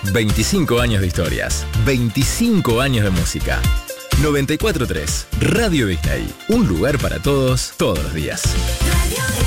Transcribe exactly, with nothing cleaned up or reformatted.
veinticinco años de historias, veinticinco años de música. noventa y cuatro punto tres Radio Disney, un lugar para todos, todos los días. Radio